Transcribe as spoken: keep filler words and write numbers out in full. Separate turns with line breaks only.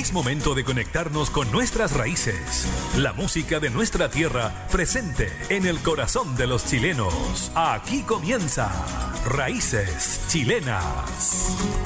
Es momento de conectarnos con nuestras raíces. La música de nuestra tierra presente en el corazón de los chilenos. Aquí comienza Raíces Chilenas.